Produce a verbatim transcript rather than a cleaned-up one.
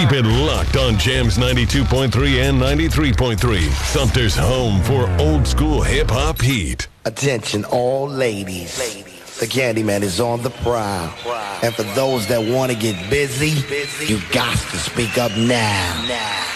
Keep it locked on Jams ninety-two point three and ninety-three point three. Sumter's home for old school hip-hop heat. Attention all ladies. The Candyman is on the prowl. And for those that want to get busy, you got to speak up now.